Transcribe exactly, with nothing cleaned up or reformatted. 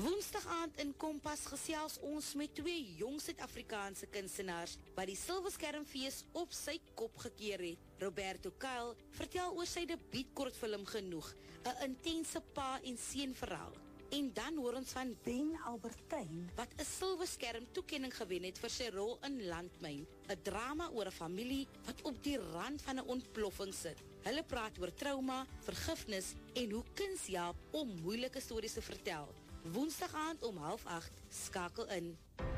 Woensdag aand in Kompas gesels ons met twee jong Suid-Afrikaanse kunstenaars wat die Silverskermfees op sy kop gekeer het. Roberto Kyle vertel oor sy debuutkortfilm Genoeg, 'n intense pa en seun verhaal. En dan hoor ons van Ben Albertyn, wat 'n Silverskerm toekenning gewen het vir sy rol in Landmyn, 'n drama oor 'n familie wat op die rand van 'n ontploffing sit. Hulle praat oor trauma, vergifnis en hoe kuns help om moeilike stories te vertel. Woensdag aand om half agt, skakel in.